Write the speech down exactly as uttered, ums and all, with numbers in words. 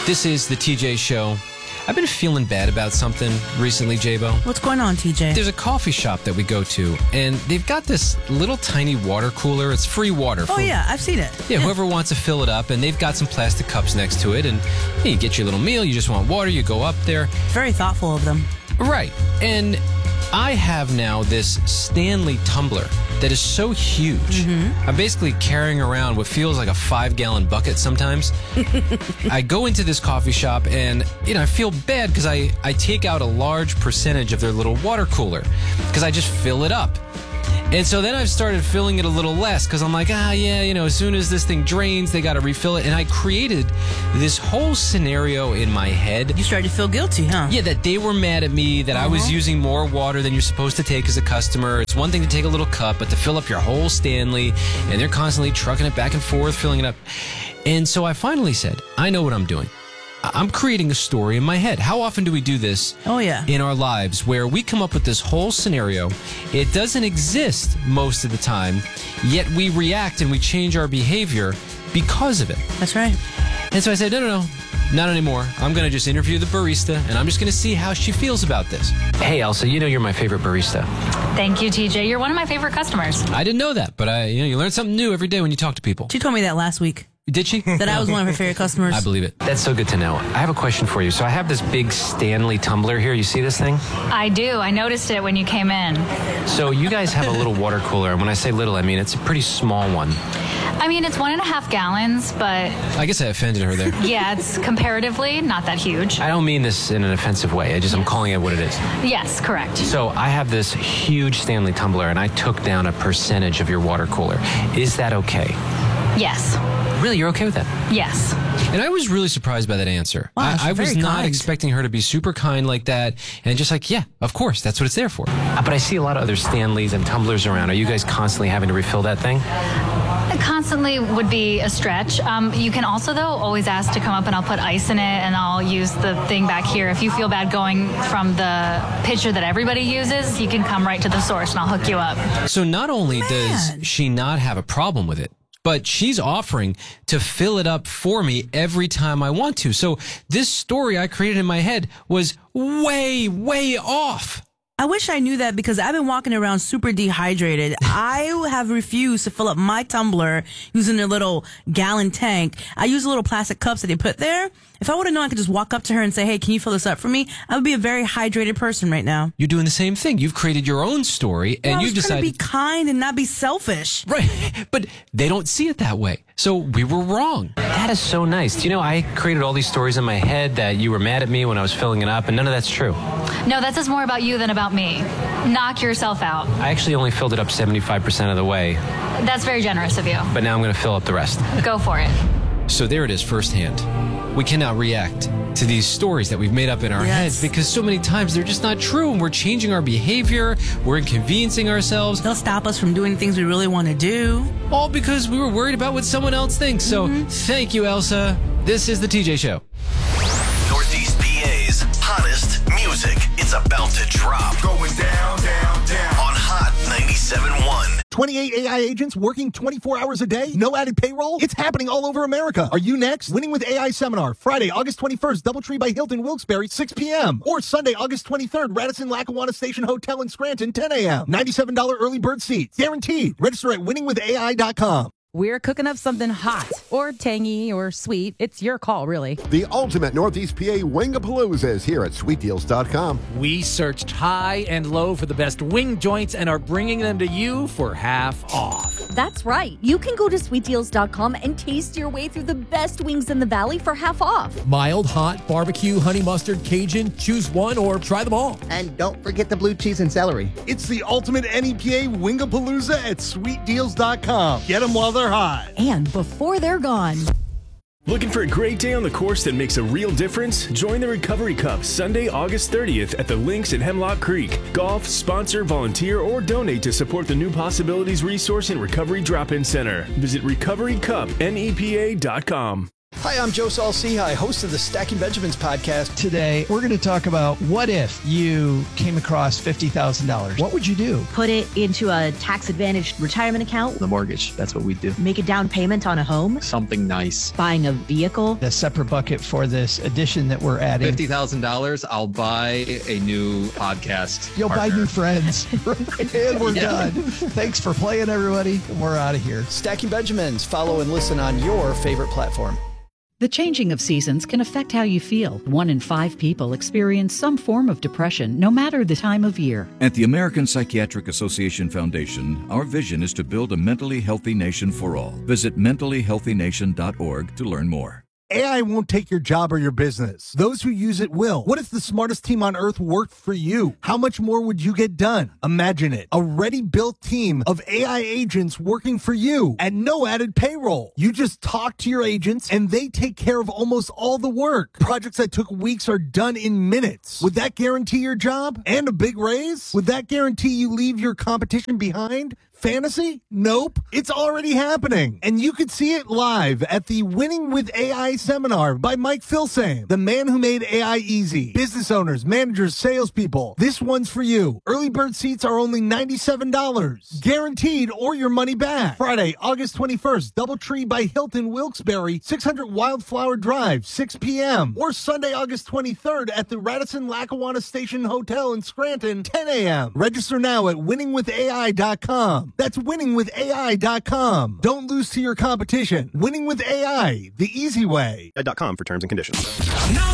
This is the T J Show. I've been feeling bad about something recently, J-Bo. What's going on, T J? There's a coffee shop that we go to, and they've got this little tiny water cooler. It's free water. Oh, for, yeah, I've seen it. Yeah, whoever wants to fill it up, and they've got some plastic cups next to it, and hey, you get your little meal, you just want water, you go up there. Very thoughtful of them. Right, and I have now this Stanley tumbler that is so huge. Mm-hmm. I'm basically carrying around what feels like a five-gallon bucket sometimes. I go into this coffee shop and, you know, I feel bad because I, I take out a large percentage of their little water cooler because I just fill it up. And so then I've started filling it a little less because I'm like, ah, yeah, you know, as soon as this thing drains, they got to refill it. And I created this whole scenario in my head. You started to feel guilty, huh? Yeah, that they were mad at me, that uh-huh. I was using more water than you're supposed to take as a customer. It's one thing to take a little cup, but to fill up your whole Stanley, and they're constantly trucking it back and forth, filling it up. And so I finally said, I know what I'm doing. I'm creating a story in my head. How often do we do this oh, yeah. in our lives where we come up with this whole scenario? It doesn't exist most of the time, yet we react and we change our behavior because of it. That's right. And so I said, no, no, no, not anymore. I'm going to just interview the barista, and I'm just going to see how she feels about this. Hey, Elsa, you know you're my favorite barista. Thank you, T J. You're one of my favorite customers. I didn't know that, but I, you know, you learn something new every day when you talk to people. She told me that last week. Did she? That I was one of her favorite customers. I believe it. That's so good to know. I have a question for you. So I have this big Stanley tumbler here. You see this thing? I do. I noticed it when you came in. So you guys have a little water cooler. And when I say little, I mean it's a pretty small one. I mean, it's one and a half gallons, but... I guess I offended her there. Yeah, it's comparatively not that huge. I don't mean this in an offensive way. I just, I'm calling it what it is. Yes, correct. So I have this huge Stanley tumbler, and I took down a percentage of your water cooler. Is that okay? Yes. Really? You're okay with that? Yes. And I was really surprised by that answer. Wow, I, I was not kind. expecting her to be super kind like that, and just like, yeah, of course, that's what it's there for. Uh, but I see a lot of other Stanleys and tumblers around. Are you guys constantly having to refill that thing? Constantly would be a stretch. Um, you can also, though, always ask to come up and I'll put ice in it and I'll use the thing back here. If you feel bad going from the pitcher that everybody uses, you can come right to the source and I'll hook you up. So not only Man. does she not have a problem with it, but she's offering to fill it up for me every time I want to. So this story I created in my head was way, way off. I wish I knew that because I've been walking around super dehydrated. I have refused to fill up my tumbler using a little gallon tank. I use little plastic cups that they put there. If I would have known I could just walk up to her and say, hey, can you fill this up for me? I would be a very hydrated person right now. You're doing the same thing. You've created your own story, and well, you've decided... I was trying to be kind and not be selfish. Right, but they don't see it that way. So we were wrong. That is so nice. Do you know, I created all these stories in my head that you were mad at me when I was filling it up, and none of that's true. No, that says more about you than about me. Knock yourself out. I actually only filled it up seventy-five percent of the way. That's very generous of you. But now I'm going to fill up the rest. Go for it. So there it is firsthand. We cannot react to these stories that we've made up in our yes. heads because so many times they're just not true, and we're changing our behavior, we're inconveniencing ourselves. They'll stop us from doing things we really want to do. All because we were worried about what someone else thinks. So mm-hmm. Thank you, Elsa. This is the T J Show. Northeast P A's hottest music. It's about to drop. Going down, down, down. On Hot ninety-seven point one. twenty-eight A I agents working twenty-four hours a day? No added payroll? It's happening all over America. Are you next? Winning with A I Seminar, Friday, August twenty-first, Doubletree by Hilton, Wilkes-Barre, six p.m. Or Sunday, August twenty-third, Radisson Lackawanna Station Hotel in Scranton, ten a.m. ninety-seven dollars early bird seats. Guaranteed. Register at winning with A I dot com. We're cooking up something hot or tangy or sweet. It's your call, really. The ultimate Northeast P A Wingapalooza is here at sweet deals dot com. We searched high and low for the best wing joints and are bringing them to you for half off. That's right. You can go to sweet deals dot com and taste your way through the best wings in the valley for half off. Mild, hot, barbecue, honey mustard, Cajun. Choose one or try them all. And don't forget the blue cheese and celery. It's the ultimate N E P A Wingapalooza at sweet deals dot com. Get them while they're hot. And before they're gone. Looking for a great day on the course that makes a real difference? Join the Recovery Cup Sunday, August thirtieth at the Links at Hemlock Creek. Golf, sponsor, volunteer, or donate to support the New Possibilities Resource and Recovery Drop-In Center. Visit recovery cup nepa dot com. Hi, I'm Joe Saul-Sehy, host of the Stacking Benjamins podcast. Today, we're going to talk about what if you came across fifty thousand dollars? What would you do? Put it into a tax-advantaged retirement account. The mortgage, that's what we do. Make a down payment on a home. Something nice. Buying a vehicle. A separate bucket for this addition that we're adding. fifty thousand dollars, I'll buy a new podcast You'll partner. buy new friends. And we're yeah. done. Thanks for playing, everybody. We're out of here. Stacking Benjamins. Follow and listen on your favorite platform. The changing of seasons can affect how you feel. One in five people experience some form of depression, no matter the time of year. At the American Psychiatric Association Foundation, our vision is to build a mentally healthy nation for all. Visit mentally healthy nation dot org to learn more. A I won't take your job or your business. Those who use it will. What if the smartest team on earth worked for you? How much more would you get done? Imagine it. A ready-built team of A I agents working for you at no added payroll. You just talk to your agents and they take care of almost all the work. Projects that took weeks are done in minutes. Would that guarantee your job and a big raise? Would that guarantee you leave your competition behind? Fantasy? Nope. It's already happening. And you could see it live at the Winning with A I seminar by Mike Filsaime, the man who made A I easy. Business owners, managers, salespeople. This one's for you. Early bird seats are only ninety-seven dollars. Guaranteed or your money back. Friday, August twenty-first, Doubletree by Hilton Wilkes-Barre, six hundred Wildflower Drive, six p.m. Or Sunday, August twenty-third at the Radisson Lackawanna Station Hotel in Scranton, ten a.m. Register now at winning with A I dot com. That's winning with A I dot com. Don't lose to your competition. Winning with A I, the easy way. dot com for terms and conditions. Now